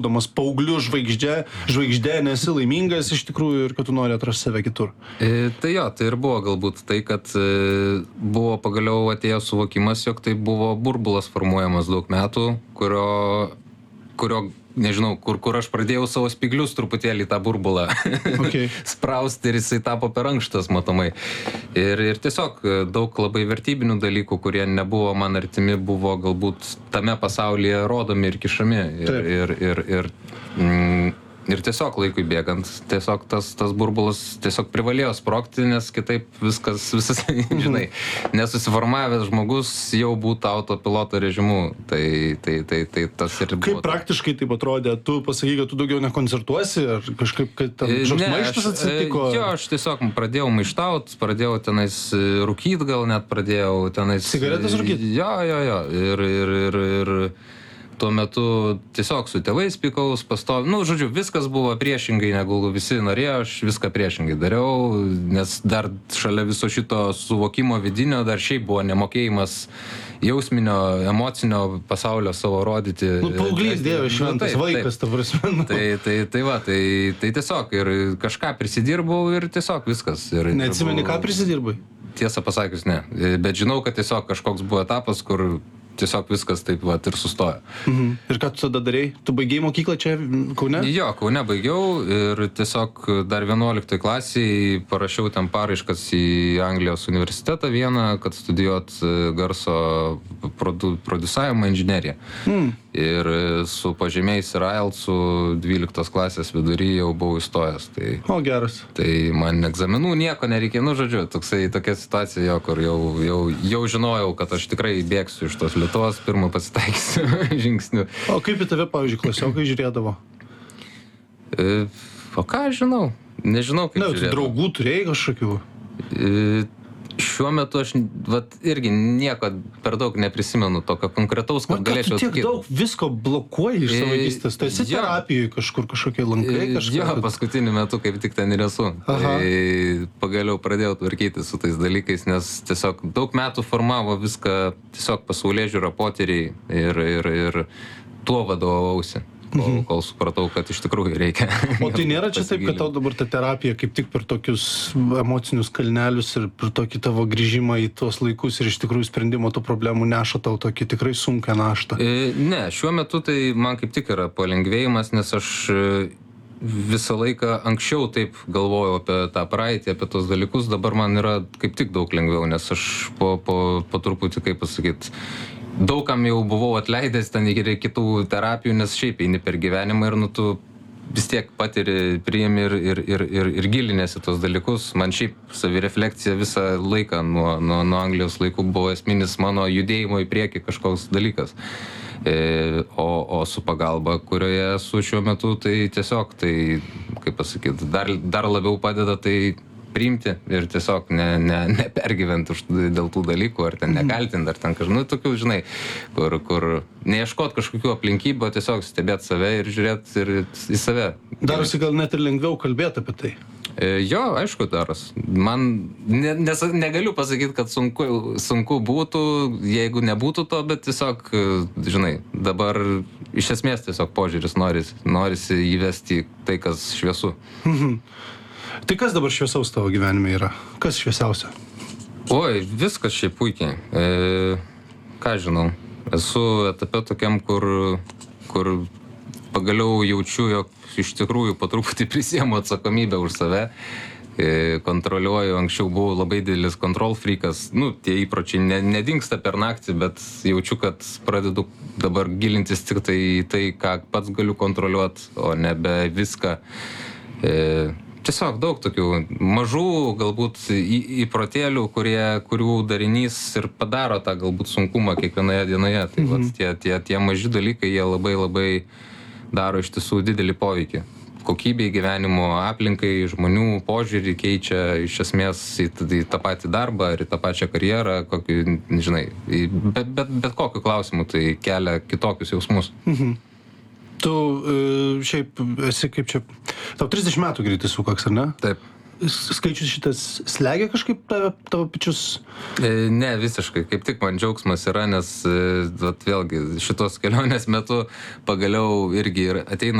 būdamas paaugliu žvaigždė, nesi laimingas iš tikrųjų ir kad tu nori atrasti save kitur. Tai jo, tai ir buvo galbūt tai, kad buvo pagaliau atėjo suvokimas, jog tai buvo burbulas formuojamas daug metų, kurio nežinau, kur aš pradėjau savo spiglius truputėlį tą burbulą sprausti ir jisai tapo per ankštas, matomai. Ir tiesiog daug labai vertybinių dalykų, kurie nebuvo man artimi, buvo galbūt tame pasaulyje rodomi ir kišami. Ir tiesiog laikui bėgant, tiesiog tas burbulas tiesiog privalėjo sprogti, nes kitaip visas, žinai, nesusiformavęs žmogus jau būtų autopiloto režimu. Tai tas ir buvo. Kaip praktiškai taip atrodė? Tu pasakai, kad tu daugiau nekoncertuosi, ar kažkaip, kad kažkoks maištas atsitiko? Jo, aš tiesiog pradėjau maištaut, pradėjau tenais rūkyt, gal net pradėjau tenais... Cigaretės rūkyt? Jo. Ir tuo metu tiesiog su tėvais pykaus, pastovi. Žodžiu, viskas buvo priešingai, negu visi norėjo, aš viską priešingai dariau, nes dar šalia viso šito suvokimo vidinio dar šiaip buvo nemokėjimas jausminio, emocinio pasaulio savo rodyti. Paauglys Dievas šventas vaikas, ta prasme. Tai tiesiog ir kažką prisidirbau ir tiesiog viskas. Neatsimeni, ką prisidirbai? Tiesą pasakius, ne. Bet žinau, kad tiesiog kažkoks buvo etapas, kur tiesiog viskas taip vat ir sustojo. Ir ką tu tada darei? Tu baigėjai mokyklą čia Kaune? Jo, Kaune baigiau ir tiesiog dar 11 klasiai parašiau ten paraiškas į Anglijos universitetą vieną, kad studijuot garso prodiusavimo inžineriją. Ir su pažymiais ir IELTS-u 12 klasės vidury jau buvau įstojęs. O, geras. Tai man egzaminų nieko nereikėjo, žodžiu, tokia situacija, kur jau žinojau, kad aš tikrai bėgsiu iš tos Lietuvos, pirmą pasitaikysiu žingsnių. O kaip į tave, pavyzdžiui, klasiokai žiūrėdavo? O ką aš žinau? Nežinau, kaip žiūrėdavo. Tu draugų turėjai kažkokių? Šiuo metu aš irgi nieko per daug neprisimenu tokio konkretaus, kad galėčiau atsakyti. Tu tiek daug visko blokuoji iš savo vaikystės. Tu esi terapijoje kažkokie lankai kažką? Jo, paskutiniu metu kaip tik ten ir esu. Tai pagaliau pradėjau tvarkyti su tais dalykais, nes tiesiog daug metų formavo viską tiesiog pasaulėžiūra, potyriai ir tuo vadovausi. Kol supratau, kad iš tikrųjų reikia. O tai nėra čia taip, kad tau dabar ta terapija kaip tik per tokius emocinius kalnelius ir per tokį tavo grįžimą į tuos laikus ir iš tikrųjų sprendimo tų problemų neša tau tokį tikrai sunkią naštą? Ne, šiuo metu tai man kaip tik yra palengvėjimas, nes aš visą laiką anksčiau taip galvojau apie tą praeitį, apie tos dalykus, dabar man yra kaip tik daug lengviau, nes aš po truputį, kaip pasakyti, daugam jau buvau atleidęs ten iki kitų terapijų, nes šiaip eini per gyvenimą ir tu vis tiek patiri, priimi ir gilinėsi tos dalykus. Man šiaip savirefleksija visą laiką nuo Anglijos laikų buvo esminis mano judėjimo į priekį kažkoks dalykas. O su pagalba, kurioje esu šiuo metu, tai tiesiog, kaip pasakyti, dar labiau padeda tai priimti ir tiesiog nepergyventi dėl tų dalykų, ar ten nekaltinti, ar ten kažkaip, tokių, žinai, kur neieškot kažkokių aplinkybių, o tiesiog stebėti save ir žiūrėti ir į save. Darosi gal net ir lengviau kalbėti apie tai? Jo, aišku, daros. Man negaliu pasakyti, kad sunku būtų, jeigu nebūtų to, bet tiesiog, žinai, dabar iš esmės tiesiog požiūris norisi įvesti tai, kas šviesu. Tai kas dabar šviesaus tavo gyvenime yra? Kas šviesiausia? Oi, viskas šiaip puikiai. Ką žinau, esu etape tokiam, kur pagaliau jaučiu, jog iš tikrųjų po truputį prisiemu atsakomybę už save. Kontroliuoju, anksčiau buvau labai didelis control freakas. Tie įpročiai nedingsta per naktį, bet jaučiu, kad pradedu dabar gilintis tik tai į tai, ką pats galiu kontroliuoti, o nebe viską. Tiesiog daug tokių mažų, galbūt įprotėlių, kurių darinys ir padaro tą galbūt sunkumą kiekvienoje dienoje. Tai tie maži dalykai, jie labai labai daro iš tiesų didelį poveikį. Kokybei gyvenimo, aplinkai, žmonių požiūrį keičia iš esmės į tą patį darbą ir į tą pačią karjerą, žinai, bet kokiu klausimu tai kelia kitokius jausmus. Tu šiaip esi kaip čia... Tau 30 metų greitai sukaks, ar ne? Taip. skaičius šitas slegia kažkaip tavo pačius? Ne, visiškai. Kaip tik man džiaugsmas yra, nes vat, vėlgi šitos kelionės metu pagaliau irgi ateina